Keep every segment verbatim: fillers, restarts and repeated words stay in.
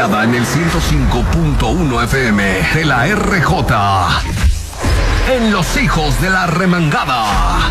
creada en el ciento cinco punto uno F M de la R J. En Los Hijos de la Remangada.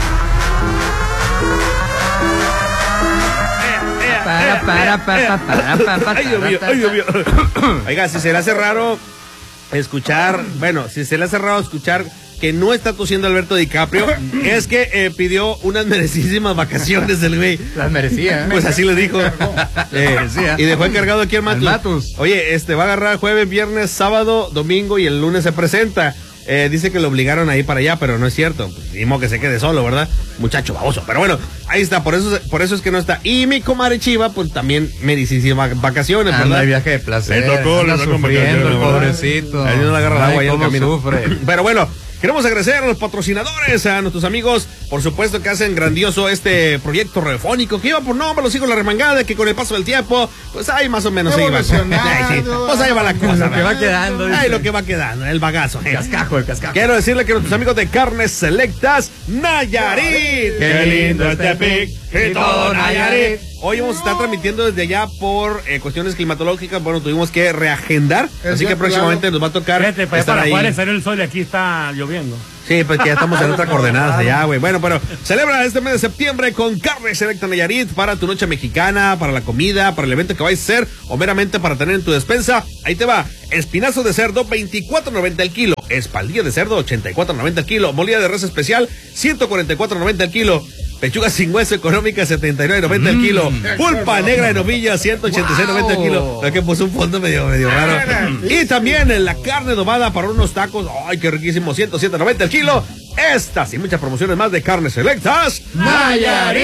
Para, para, para, para, para, para. Ay, Dios mío, ay, Dios mío. Oiga, si se le hace raro escuchar, bueno, si se le hace raro escuchar que no está tosiendo Alberto DiCaprio, es que eh, pidió unas merecidísimas vacaciones del güey. Las merecía. Pues así le dijo. Eh, y dejó encargado aquí al Matus. Matus. Oye, este va a agarrar jueves, viernes, sábado, domingo y el lunes se presenta. Eh, dice que lo obligaron a ir para allá, pero no es cierto. Pues, ni modo que se quede solo, ¿verdad? Muchacho baboso. Pero bueno, ahí está, por eso, por eso es que no está. Y mi comadre Chiva, pues también merecidísimas vacaciones, ¿verdad? Anda, viaje de placer. Le tocó, le anda tocó sufriendo el ¿verdad? pobrecito. Ahí no le agarra el agua, Ay, ya el cómo camino. sufre. Pero bueno, queremos agradecer a los patrocinadores, a nuestros amigos, por supuesto, que hacen grandioso este proyecto radiofónico que iba por nombre Los Hijos de la Remangada, que con el paso del tiempo, pues ahí más o menos se iba. Ay, sí, pues ahí va la cosa. Lo que va quedando. Ahí dice. lo que va quedando, el bagazo. El cascajo, el cascajo. Quiero decirle que nuestros amigos de Carnes Selectas Nayarit. Qué lindo este pic y todo Nayarit. Hoy vamos a estar transmitiendo desde allá por eh, cuestiones climatológicas. Bueno, tuvimos que reagendar, Es así que cierto, próximamente claro. nos va a tocar Fíjate, para, estar para ahí. Juárez salió el sol y aquí está lloviendo. Sí, pues que ya estamos en otras coordenadas allá, güey. Bueno, pero celebra este mes de septiembre con Carne Selecta Nayarit para tu noche mexicana, para la comida, para el evento que vais a hacer o meramente para tener en tu despensa. Ahí te va. Espinazo de cerdo, veinticuatro noventa el kilo. Espaldilla de cerdo, ochenta y cuatro noventa el kilo. Molida de res especial, ciento cuarenta y cuatro noventa el kilo. Pechuga sin hueso económica, setenta y nueve noventa el kilo. Pulpa negra de novilla, ciento ochenta y seis noventa el kilo. Es que puso un fondo medio, medio raro. Y también en la carne domada para unos tacos. Ay, qué riquísimo, ciento siete noventa el kilo. Estas y muchas promociones más de Carnes Selectas Nayarit.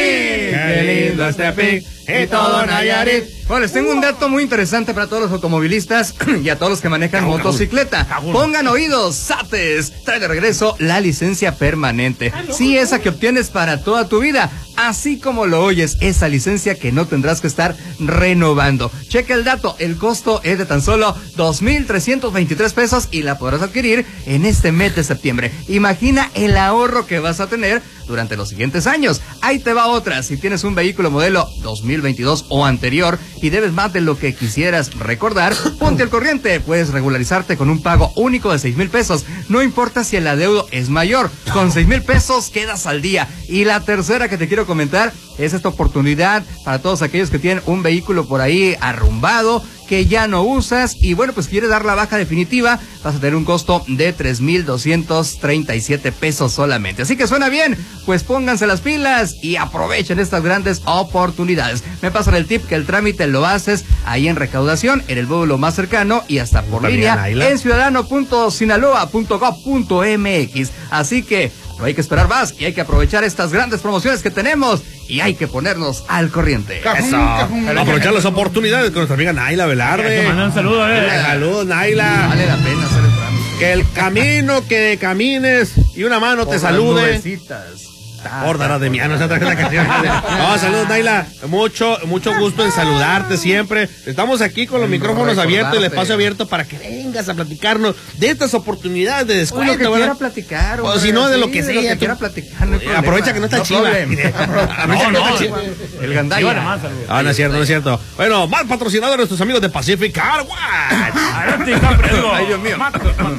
Qué lindo este pic y todo Nayarit. Bueno, les tengo un dato muy interesante para todos los automovilistas y a todos los que manejan Cagún, motocicleta. cagún. Pongan oídos, Sates. Trae de regreso la licencia permanente. Sí, esa que obtienes para toda tu vida. Así como lo oyes, esa licencia que no tendrás que estar renovando. Checa el dato, el costo es de tan solo dos mil trescientos veintitrés pesos y la podrás adquirir en este mes de septiembre. Imagina el ahorro que vas a tener durante los siguientes años. Ahí te va otra. Si tienes un vehículo modelo dos mil veintidós o anterior y debes más de lo que quisieras recordar, ponte al corriente. Puedes regularizarte con un pago único de seis mil pesos. No importa si el adeudo es mayor. Con seis mil pesos quedas al día. Y la tercera que te quiero comentar es esta oportunidad para todos aquellos que tienen un vehículo por ahí arrumbado, que ya no usas y bueno, pues quieres dar la baja definitiva, vas a tener un costo de tres mil doscientos treinta y siete pesos solamente. Así que suena bien, pues pónganse las pilas y aprovechen estas grandes oportunidades. Me pasan el tip que el trámite lo haces ahí en recaudación, en el módulo más cercano y hasta por También, línea Ayla. en ciudadano punto sinaloa punto gov punto mx. Así que no hay que esperar más y hay que aprovechar estas grandes promociones que tenemos y hay que ponernos al corriente. Eso. Aprovechar las oportunidades con nuestra amiga Naila Velarde. Te mando un saludo, eh. Saludos, Naila. Vale la pena hacer el trámite. Que el camino que camines y una mano te Por las salude. nubecitas. Gorda de mí, no esa canción. No, saludos, Naila. Mucho, mucho gusto en saludarte siempre. Estamos aquí con los micrófonos abiertos y el espacio abierto para que vengas a platicarnos de estas oportunidades de Uy, descuento, lo que ¿verdad? quiera platicar. O hombre, si no, de sí, lo que sea, Lo que tú- quiera platicar. No hay problema. Aprovecha que no está No Chiva. problem. Aprovecha No, que no no, está Chiva. El gandaya. Chiva nomás, saludos. Ah, no es cierto, no es cierto. Bueno, más patrocinadores, nuestros amigos de Pacific Car Wash. Adelante, DiCaprio. Ay, Dios mío. Mato, mato.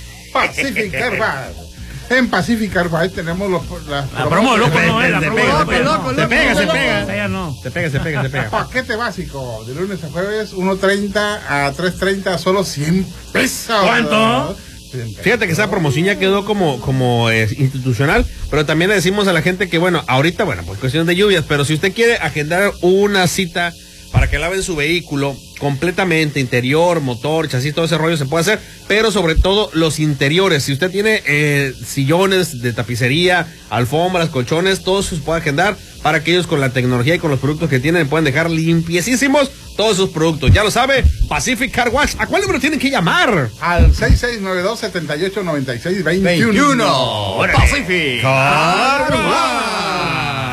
Pacific Carva. En Pacific Carva tenemos los, las La promo, loco, no, eh. La Se promo, pega, loco, se pega, no. loco, se pega, se loco. pega. Ella no. Se pega, se pega, se pega. Paquete básico, de lunes a jueves, uno treinta a tres treinta, solo cien pesos. ¿Cuánto? cien pesos. Fíjate que esa promoción ya quedó como, como eh, institucional, pero también le decimos a la gente que, bueno, ahorita, bueno, por cuestión de lluvias, pero si usted quiere agendar una cita para que laven su vehículo completamente, interior, motor, chasis, todo ese rollo se puede hacer, pero sobre todo los interiores. Si usted tiene eh, sillones de tapicería, alfombras, colchones, todo eso se puede agendar para que ellos con la tecnología y con los productos que tienen puedan dejar limpiecísimos todos sus productos. Ya lo sabe, Pacific Car Wash. ¿A cuál número tienen que llamar? Al seis seis nueve dos, siete ocho nueve seis dos uno. veintiuno. Pacific. Car Wash.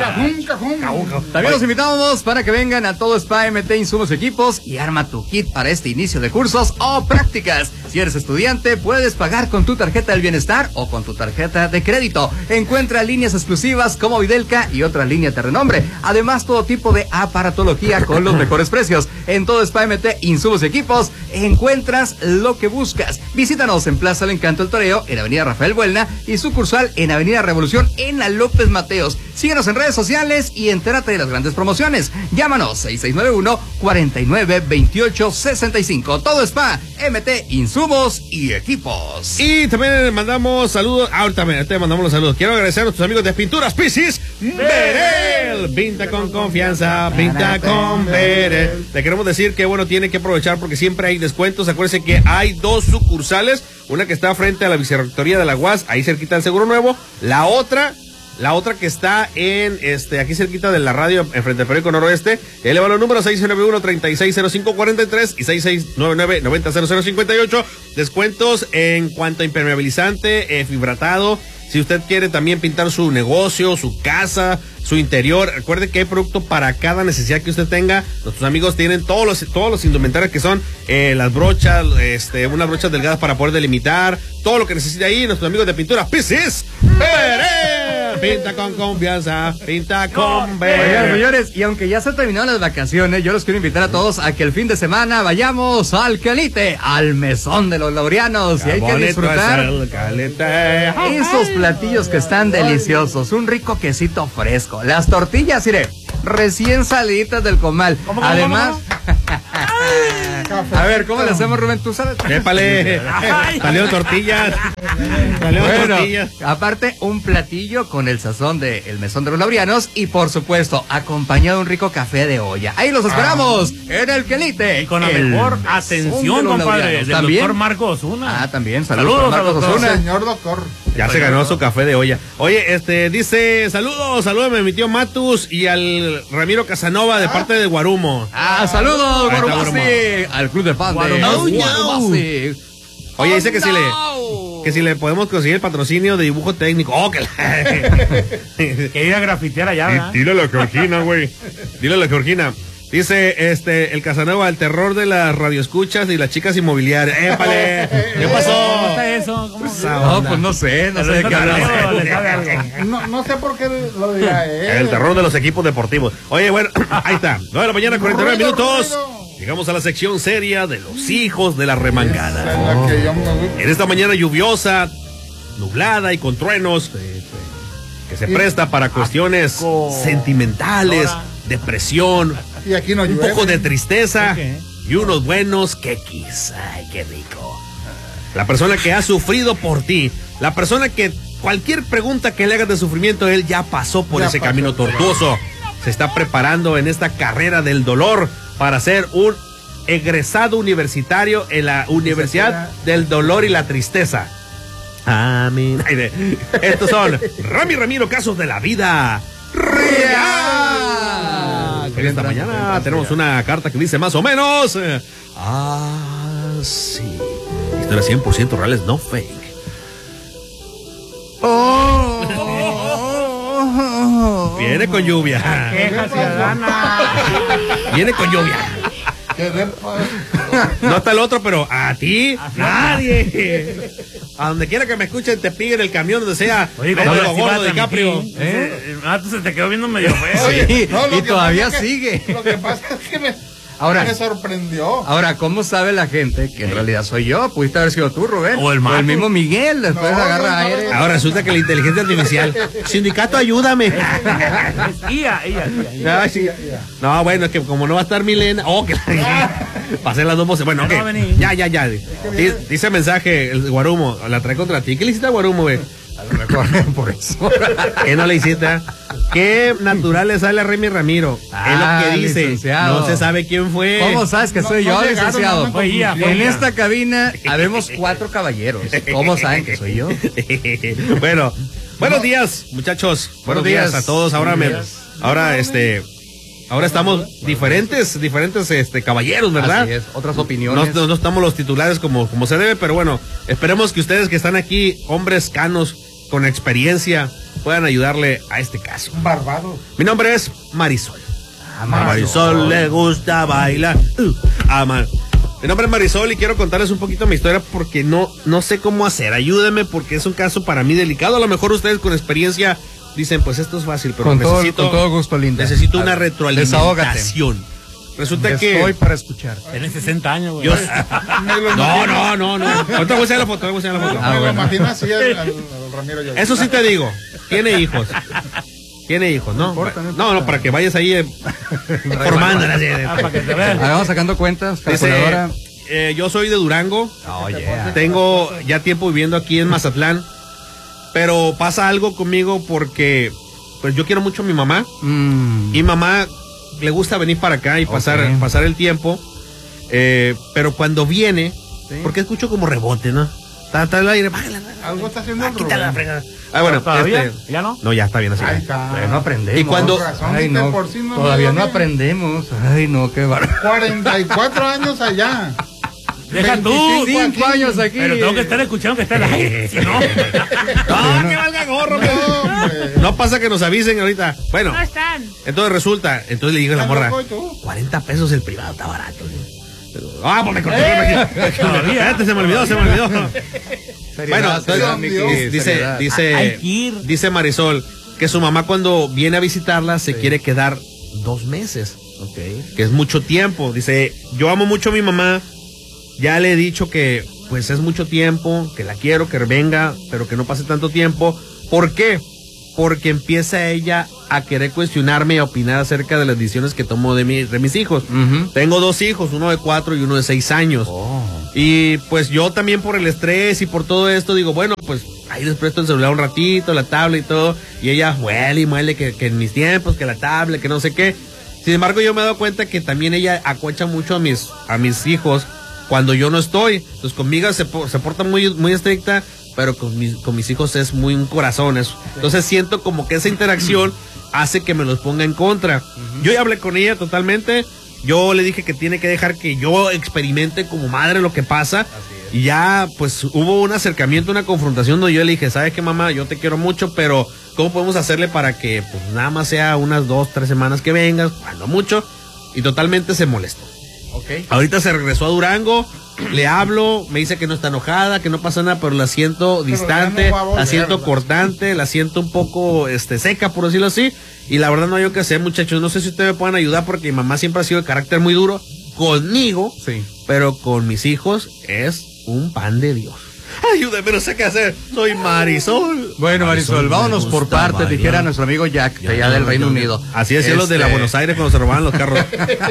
Cajún, cajún. También los invitamos para que vengan a Todo Spa M T Insumos y Equipos y arma tu kit para este inicio de cursos o prácticas. Si eres estudiante, puedes pagar con tu tarjeta del bienestar o con tu tarjeta de crédito. Encuentra líneas exclusivas como Videlca y otras líneas de renombre. Además, todo tipo de aparatología con los mejores precios. En Todo Spa M T Insumos y Equipos encuentras lo que buscas. Visítanos en Plaza El Encanto del Toreo, en Avenida Rafael Buelna y sucursal en Avenida Revolución en la López Mateos. Síguenos en redes sociales y entérate de las grandes promociones. Llámanos seis seis nueve uno, cuatro nueve dos ocho seis cinco. Todo Spa M T Insumos y Equipos. Y también mandamos saludos. Ah, ahorita me- te mandamos los saludos. Quiero agradecer a nuestros amigos de Pinturas Piscis Berel. Pinta con confianza, pinta con Berel. Te queremos decir que, bueno, tiene que aprovechar porque siempre hay descuentos. Acuérdense que hay dos sucursales. Una que está frente a la vicerrectoría de la U A S, ahí cerquita del Seguro Nuevo. La otra... La otra que está en, este, aquí cerquita de la radio, en frente al periódico Noroeste. Eleva los números seis nueve uno, tres seis cero cinco cuatro tres y seis seis nueve nueve, nueve cero cero cinco ocho. Descuentos en cuanto a impermeabilizante, eh, fibratado. Si usted quiere también pintar su negocio, su casa, su interior, recuerde que hay producto para cada necesidad que usted tenga. Nuestros amigos tienen todos los, todos los indumentarios que son eh, las brochas, este, unas brochas delgadas para poder delimitar, todo lo que necesite ahí. Nuestros amigos de Pintura Piscis Berel. Pinta con confianza, pinta con Oigan, Berel. señores, y aunque ya se terminaron las vacaciones, yo los quiero invitar a todos a que el fin de semana vayamos al Calite, al mesón de los laureanos, y hay que disfrutar esos platillos que están deliciosos, un rico quesito fresco, las tortillas, mire, recién saliditas del comal. ¿Cómo, cómo, Además, Café. a ver, ¿cómo le hacemos, Rubén? ¿Tú sabes? Épale, salió tortillas, salió Bueno, tortillas. aparte un platillo con el sazón de el mesón de los laureanos y por supuesto acompañado de un rico café de olla. Ahí los esperamos en el Quelite. Y con la el mejor mesón de atención, los compadre, laureanos. del ¿También? doctor Marcos Osuna. Ah, también. Saludos, Saludos a Marcos al doctor. Osuna. Señor doctor. Ya se ganó su café de olla. Oye, este, dice, saludos, salúdame a mi tío Matus y al Ramiro Casanova de parte de Guarumo. Ah, saludos, Ahí está, Guarumasi. Al club de fans de Guarumo. Guarumasi. Oye, dice que si le, no! que si le podemos conseguir el patrocinio de dibujo técnico. Oh, que la... Que ir a grafitear allá, ¿verdad? Dile a la Georgina, güey. Dile a la Georgina. Dice, este, el Casanova, el terror de las radioescuchas y las chicas inmobiliarias. ¡Épale! ¿Qué ¿Cómo pasó? está eso? ¿Cómo Esa No, onda. pues no sé, no sé de qué Pero hablas. le sabe algo. No, no sé por qué lo dirá él. El terror de los equipos deportivos. Oye, bueno, ahí está. nueve de la mañana, cuarenta y nueve Ruido, minutos. ruido. Llegamos a la sección seria de los hijos de la remangada. Es la que yo me- En esta mañana lluviosa, nublada y con truenos, que se presta para cuestiones Asco. sentimentales, Ahora. depresión, Y aquí no un llueve. poco de tristeza ¿Qué? y unos buenos quequis. Ay, qué rico. La persona que ha sufrido por ti, la persona que cualquier pregunta que le hagas de sufrimiento, él ya pasó por Ya ese pasó. camino tortuoso. Se está preparando en esta carrera del dolor para ser un egresado universitario en la Universidad del Dolor y la Tristeza. Amén. Ay, de- Estos son Rami Ramiro, casos de la vida real. En esta mañana tenemos una carta que dice más o menos eh, así. Historias cien por ciento reales, no fake. Viene con lluvia. Queja ciudadana. Viene con lluvia. Que de- No está el otro, pero a ti, nadie. A donde quiera que me escuchen, te piden el camión, donde sea. Oye, Medio compadre, sí va a gordo DiCaprio. transmitir. ¿Eh? Ah, tú se te quedó viendo medio feo. Oye, Sí, no, lo y que todavía pasa es que- sigue. Lo que pasa es que me, Ahora- me sorprendió. Ahora, ¿cómo sabe la gente que en realidad soy yo? Pudiste haber sido tú, Rubén. O el Marcos. mismo Miguel. Después No, agarra no, no, aire. no. Ahora resulta que la inteligencia artificial. Sindicato, ayúdame. Ia, ia, ia. Ay, sí. No, bueno, es que como no va a estar Milena. Oh, que pasé las dos voces. Bueno, Ya ok. no va a venir. Ya, ya, ya. Dice, dice mensaje, el Guarumo, la trae contra ti. ¿Qué le hiciste a Guarumo, güey? A lo mejor por eso. ¿Qué no le hiciste? ah? ¿Qué natural le sale a Remy Ramiro? Ah, es lo que dice. licenciado. No se sabe quién fue. ¿Cómo sabes que No, soy no yo, llegaron a licenciado? una Fue Ia, fue En Ia. esta cabina habemos cuatro caballeros. ¿Cómo saben que soy yo? Bueno, buenos días, muchachos. Buenos, Buenos días. días. a todos. Ahora me, Buenos días. ahora este, ahora estamos diferentes, diferentes este caballeros, ¿verdad? Así es, otras No, opiniones. no- no estamos los titulares como, como se debe, pero bueno, esperemos que ustedes que están aquí, hombres canos, con experiencia, puedan ayudarle a este caso. Barbado. Mi nombre es Marisol. Ah, A Marisol le gusta bailar. Uh, a Mar- Mi nombre es Marisol y quiero contarles un poquito mi historia porque no, no sé cómo hacer. Ayúdenme porque es un caso para mí delicado. A lo mejor ustedes con experiencia dicen, pues esto es fácil, pero Con todo, necesito, con todo gusto, Linda. necesito A una ver, retroalimentación. Resulta Estoy que para escuchar. Tienes sesenta años, güey. yo... Me lo No, imagino- no, no, no. Ahorita voy a enseñar la foto, voy a enseñar la foto. Ah, me lo bueno. imagino así al, al- al Ramiro ya. Eso sí te digo, tiene hijos. Tiene hijos, ¿no? importa, no No, no, importa. para que vayas ahí eh, formándola. así, Ah, para que te vean. Ahí vamos sacando cuentas, Dice, calculadora. eh, yo soy de Durango. Oh, yeah. Tengo ya tiempo viviendo aquí en Mazatlán. Pero pasa algo conmigo porque pues yo quiero mucho a mi mamá. Mm. Y mamá le gusta venir para acá y pasar, Ok. pasar el tiempo. Eh, pero cuando viene, Sí. porque escucho como rebote, ¿no? Está, está el aire, bájala, Algo está haciendo el quítala, Rubén. fregada. Ah, bueno, ¿Todavía? este, ¿Ya no? no, ya está bien así. Ahí está. Bueno, aprendemos. Y cuando- Con razón, Ay, viste, no, por si no todavía me no lo vi. aprendemos. Ay, no, qué bárbaro. cuarenta y cuatro años allá. Deja tú. veinticinco Cinco aquí. años aquí. Pero tengo que estar escuchando que está el aire. Si no. No, que valga gorro, No, hombre. no pasa que nos avisen ahorita. Bueno, No están. entonces resulta, entonces le digo a la ¿Estás morra, loco y tú? cuarenta pesos el privado, está barato. Ah, pues me corté. Espérate, se me olvidó, se me olvidó. Bueno, entonces, seriedad, Miki, dice, dice, seriedad. dice, Hay que ir. dice Marisol que su mamá cuando viene a visitarla se quiere quedar dos meses, Ok. que es mucho tiempo. Dice, yo amo mucho a mi mamá, ya le he dicho que pues es mucho tiempo, que la quiero, que venga, pero que no pase tanto tiempo. ¿Por qué? Porque empieza ella a querer cuestionarme y a opinar acerca de las decisiones que tomo de, mi- de mis hijos. Ujú. Tengo dos hijos, uno de cuatro y uno de seis años. Oh. Y pues yo también por el estrés y por todo esto digo, bueno, pues ahí les presto el celular un ratito, la tablet y todo. Y ella muele y muele que, que en mis tiempos, que la tablet, que no sé qué. Sin embargo, yo me he dado cuenta que también ella acuecha mucho a mis, a mis hijos cuando yo no estoy. Entonces conmigo se, po- se porta muy, muy estricta, pero con mis, con mis hijos es muy un corazón eso. Entonces siento como que esa interacción hace que me los ponga en contra. Yo ya hablé con ella totalmente. Yo le dije que tiene que dejar que yo experimente como madre lo que pasa. Y ya, pues, hubo un acercamiento, una confrontación donde yo le dije, ¿sabes qué, mamá? Yo te quiero mucho, pero ¿cómo podemos hacerle para que, pues, nada más sea unas dos, tres semanas que vengas, cuando mucho? Y totalmente se molestó. Ok. Ahorita se regresó a Durango, le hablo, me dice que no está enojada, que no pasa nada, pero la siento Pero distante, ya no va a volver, la siento ¿no? cortante, la siento un poco este seca, por decirlo así. Y la verdad no hay yo que hacer, muchachos. No sé si ustedes me pueden ayudar porque mi mamá siempre ha sido de carácter muy duro conmigo, Sí. pero con mis hijos es un pan de Dios. Ayúdame, no sé qué hacer. Soy Marisol. Bueno, Marisol, vámonos por partes, dijera nuestro amigo Jack, de allá del Reino Unido. Así decían los de la Este, Buenos Aires cuando se robaban los carros.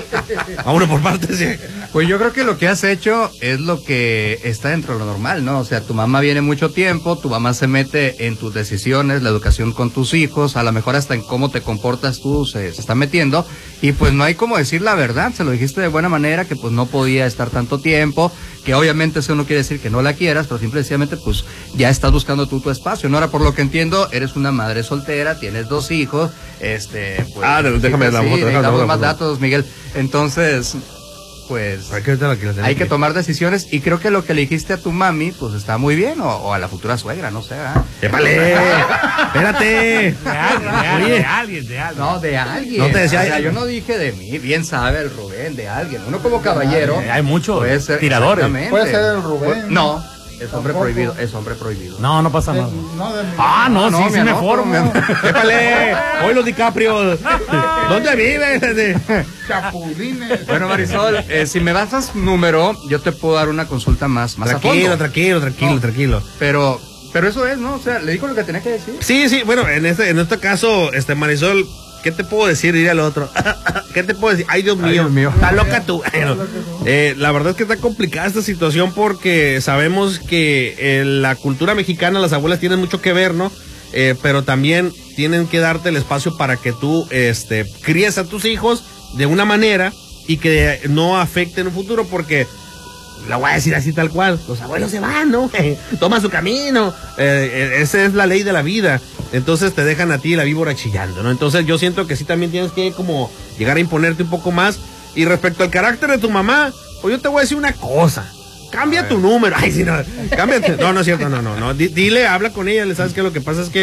Vámonos por partes, sí. Pues yo creo que lo que has hecho es lo que está dentro de lo normal, ¿no? O sea, tu mamá viene mucho tiempo, tu mamá se mete en tus decisiones, la educación con tus hijos, a lo mejor hasta en cómo te comportas tú se, se está metiendo, y pues no hay como decir la verdad, se lo dijiste de buena manera, que pues no podía estar tanto tiempo, que obviamente eso no quiere decir que no la quieras, pero simplemente pues ya estás buscando tú tu espacio, ¿no? Ahora por lo que entiendo, eres una madre soltera, tienes dos hijos, este... Pues, Ah, déjame la sí, foto, déjame la necesitamos foto. más datos, Miguel. Entonces... Pues Hay que, ahorita la que la tenemos hay que aquí. tomar decisiones y creo que lo que le dijiste a tu mami pues está muy bien o, o a la futura suegra, no sé. ¿Ah? ¡Épale! ¡Espérate! De alguien, de alguien, Oye. de alguien, de alguien. No, de alguien. No te decía- O sea, yo no dije de mí, bien sabe el Rubén, de alguien. Uno como caballero. Hay muchos puede ser, tiradores. exactamente. Puede ser el Rubén. No, es hombre Tampoco. prohibido, es hombre prohibido. No, no pasa Eh, nada. no, de mi- Ah, no, No, sí, me sí me anoto, formo. me- ¡Épale! Hoy los DiCaprio. ¿Dónde vives? Chapulines. Bueno, Marisol, eh, si me das su número, yo te puedo dar una consulta más, más a Tranquilo, fondo. tranquilo, tranquilo, No. tranquilo. Pero, pero eso es, ¿no? O sea, le dijo lo que tenía que decir. Sí, sí, bueno, en este, en este caso, este Marisol, ¿qué te puedo decir? Diré al otro. ¿Qué te puedo decir? Ay, Dios mío. Dios mío. Está loca tú. Eh, la verdad es que está complicada esta situación porque sabemos que eh, la cultura mexicana, las abuelas tienen mucho que ver, ¿no? Eh, pero también tienen que darte el espacio para que tú este, críes a tus hijos de una manera y que no afecte en un futuro porque... La voy a decir así tal cual. Los abuelos se van, ¿no? Toma su camino. Eh, eh, esa es la ley de la vida. Entonces te dejan a ti la víbora chillando, ¿no? Entonces yo siento que sí también tienes que como llegar a imponerte un poco más. Y respecto al carácter de tu mamá, pues yo te voy a decir una cosa. Cambia tu número. Ay, sí, no. Cámbiate. No, no es cierto, no, no, no. D- dile, habla con ella. Le sabes que lo que pasa es que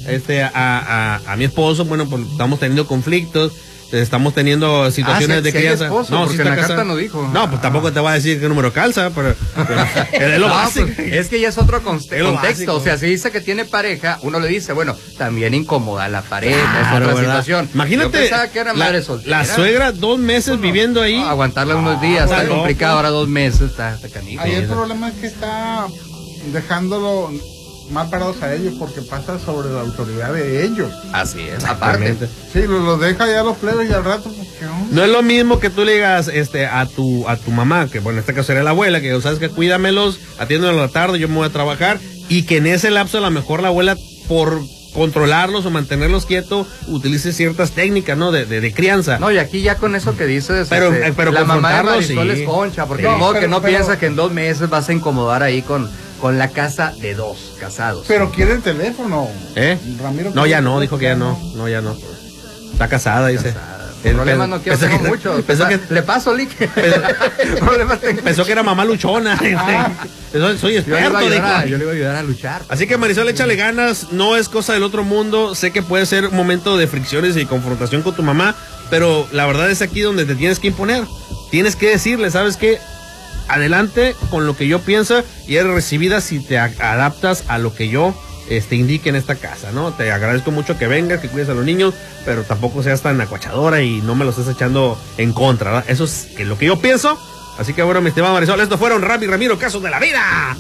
este, a, a, a mi esposo, bueno, pues estamos teniendo conflictos. Estamos teniendo situaciones ah, si, de si crianza. Esposo, no, porque si en está la casado. carta no dijo. No, pues tampoco te voy a decir qué número calza, pero, pero es lo no, básico. pues, es que ya es otro conte- Es lo contexto. básico. O sea, si dice que tiene pareja, uno le dice, bueno, también incomoda a la pareja, Claro, es otra ¿verdad? situación. Imagínate, Yo pensaba que era la, madre soltera. la suegra dos meses Bueno, viviendo ahí. no, aguantarla unos días, Ah, está está complicado, loco. ahora dos meses, está, está canijo. Ahí el problema es que está dejándolo mal parados a ellos porque pasa sobre la autoridad de ellos. Así es, aparte. Exactamente. Sí, los lo deja ya los plebes y al rato, pues, ¿qué onda? No es lo mismo que tú le digas este, a tu a tu mamá, que bueno, en este caso sería la abuela, que sabes que cuídamelos, atiéndolos a la tarde, yo me voy a trabajar, y que en ese lapso a lo mejor la abuela, por controlarlos o mantenerlos quietos, utilice ciertas técnicas, ¿no? De, de, de crianza. No, y aquí ya con eso que dices, Pero- este, eh, pero la mamá de confrontarlo, Marisol sí. es concha, porque Sí. de modo No, que pero- no pero- piensa que en dos meses vas a incomodar ahí con, con la casa de dos casados. Pero quiere el teléfono. ¿Eh? Ramiro, No, ya quiere no, el dijo que ya no, no, ya no. Está casada, dice. El problema Pe- no quiero pensó tengo que- mucho. pensó que- Le paso, Lick. Problemas tengo. Pensó que era mamá luchona. soy, soy Yo le, iba a experto, ayudar a, dijo. yo le iba a ayudar a luchar. Así que Marisol, échale ganas, no es cosa del otro mundo, sé que puede ser un momento de fricciones y confrontación con tu mamá, pero la verdad es aquí donde te tienes que imponer, tienes que decirle, ¿sabes qué? Adelante con lo que yo pienso y eres recibida si te a- adaptas a lo que yo este, indique en esta casa, ¿no? Te agradezco mucho que vengas, que cuides a los niños, pero tampoco seas tan acuachadora y no me lo estés echando en contra, ¿verdad? Eso es que lo que yo pienso. Así que bueno, mi estimado Marisol, estos fueron Rami Ramiro, Casos de la Vida.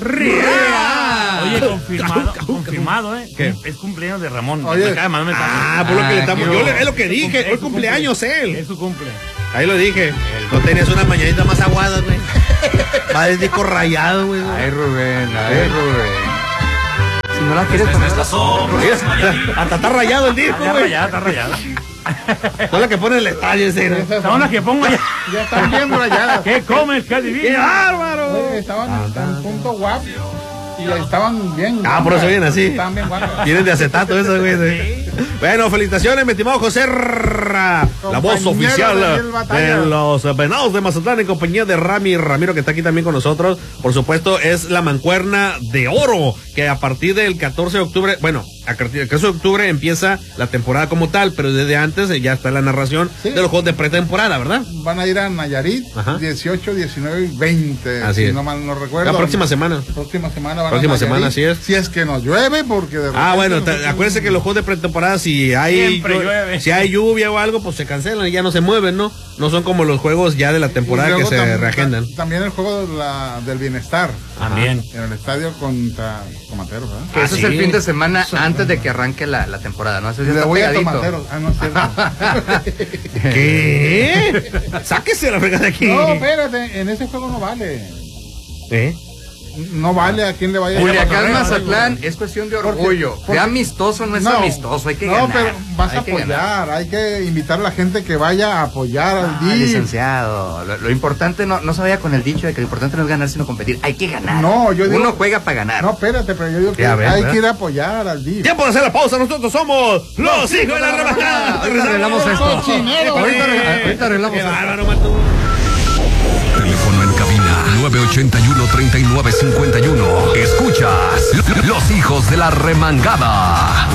Oye, confirmado, confirmado, ¿eh? ¿Qué? Es cumpleaños de Ramón. Oye. Me acaba de mandar un mensaje. Ah, por lo que le estamos. Ah, Yo qué le, es lo que Es su dije, cumple- hoy es su cumpleaños cumple. él. Es su cumple. Ahí lo dije. No tenías una mañanita más aguada, güey. Va de disco rayado, güey. Ay, Rubén, ay, Rubén. Si no la quieres poner la Mira, hasta está rayado el disco, Está güey. rayada, está rayada. Son las que pone en el estadio ese, ¿no? Esas Son las que pongo allá. ya están bien rayadas. ¿Qué comes? ¿Qué ¡Qué adivina? bárbaro! Oye, estaban en punto guapo y estaban bien. Ah, por eso vienen así. Estaban bien guapas. Tienen de acetato eso, güey. sí. Bueno, felicitaciones, mi estimado José Rra, la voz Compañero oficial de Daniel Batalla. de los Venados de Mazatlán en compañía de Rami Ramiro, que está aquí también con nosotros. Por supuesto, es la mancuerna de oro, que a partir del catorce de octubre, bueno, a partir del catorce de octubre empieza la temporada como tal, pero desde antes eh, ya está la narración Sí. de los juegos de pretemporada, ¿verdad? Van a ir a Nayarit, Ajá. dieciocho, diecinueve y veinte. Así si es. no mal no recuerdo. La próxima semana. Próxima semana van Próxima a Nayarit. semana, así es. Si es que nos llueve, porque de Ah, repente bueno, te- nosotros- acuérdense que los juegos de pretemporada, si hay Siempre llu- llueve. si hay lluvia o algo, pues se cancelan y ya no se mueven, ¿no? No son como los juegos ya de la Y temporada que luego se tam- reagendan. También el juego de la- del bienestar. También. En el estadio contra Tomateros, ¿verdad? Que ese Ah, es el sí. fin de semana antes de que arranque la, la temporada, ¿no? Ese sí Le está voy a pegadito. Tomateros. Ah, no es cierto. ¿Qué? Sáquese la fregada de aquí. No, espérate, en ese juego no vale. ¿Eh? No vale a quién le vaya a Culiacán, Cotorreo, Mazatlán es cuestión de orgullo. porque- De amistoso no es No, amistoso, hay que no, ganar. pero vas a hay que ganar. apoyar, hay que invitar a la gente que vaya a apoyar al Ah, D I F. licenciado, lo, lo importante no, no se vaya con el dicho de que lo importante no es ganar sino competir, hay que ganar. No, yo digo- Uno juega para ganar. No, espérate, pero yo digo que Ya ves, hay ¿verdad? que ir a apoyar al D I F. Tiempo de hacer la pausa, nosotros somos los hijos de la rebajada. Ahorita arreglamos esto. Cochinero, Ahorita, eh. arregla- ahorita arreglamos Qué esto. bárbaro, Matú. Teléfono en cabina nueve ochenta y uno, treinta y nueve cincuenta y uno. Escuchas Los Hijos de la Remangada.